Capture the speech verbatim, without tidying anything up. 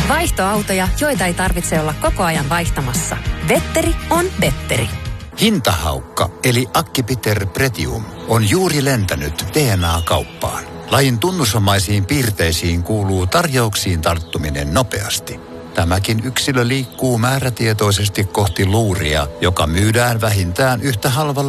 Vaihtoautoja, joita ei tarvitse olla koko ajan vaihtamassa. Vetteri on Vetteri. Hintahaukka, eli Acquipiter Pretium, on juuri lentänyt D N A-kauppaan. Lajin tunnusomaisiin piirteisiin kuuluu tarjouksiin tarttuminen nopeasti. Tämäkin yksilö liikkuu määrätietoisesti kohti luuria, joka myydään vähintään yhtä halvalla